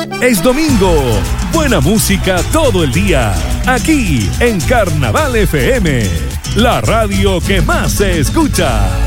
Es domingo. Buena música todo el día. Aquí en Carnaval FM. La radio que más se escucha.